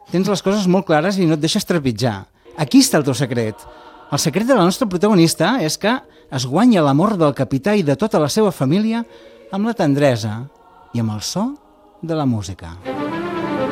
tens les coses molt clares i no et deixes trepitjar. Aquí està el teu secret. El secret de la nostra protagonista és que es guanya l'amor del capità i de tota la seva família amb la tendresa i amb el so de la música.